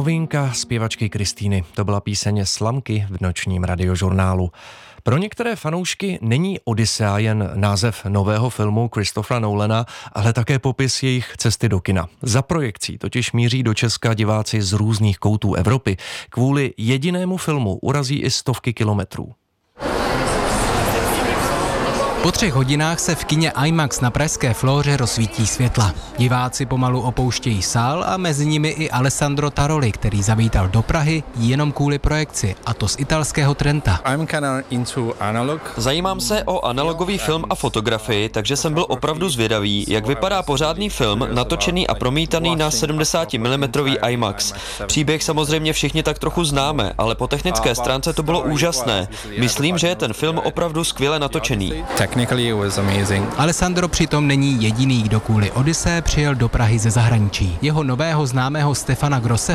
novinka zpěvačky Kristýny. To byla píseň Slamky v nočním radiožurnálu. Pro některé fanoušky není Odyssea jen název nového filmu Christophera Nolana, ale také popis jejich cesty do kina. Za projekcí totiž míří do Česka diváci z různých koutů Evropy. Kvůli jedinému filmu urazí i stovky kilometrů. Po 3 hodinách se v kině IMAX na pražské Flóře rozsvítí světla. Diváci pomalu opouštějí sál a mezi nimi i Alessandro Taroli, který zavítal do Prahy jenom kvůli projekci, a to z italského Trenta. Zajímám se o analogový film a fotografii, takže jsem byl opravdu zvědavý, jak vypadá pořádný film, natočený a promítaný na 70 mm IMAX. Příběh samozřejmě všichni tak trochu známe, ale po technické stránce to bylo úžasné. Myslím, že je ten film opravdu skvěle natočený. Alessandro přitom není jediný, kdo kvůli Odyssee přijel do Prahy ze zahraničí. Jeho nového známého Stefana Grosse